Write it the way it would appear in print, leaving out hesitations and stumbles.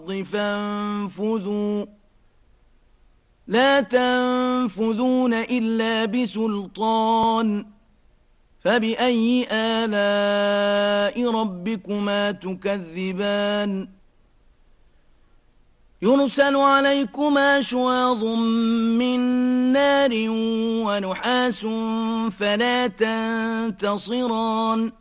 فانفذوا لا تنفذون إلا بسلطان فبأي آلاء ربكما تكذبان يرسل عليكما شواظ من نار ونحاس فلا تنتصران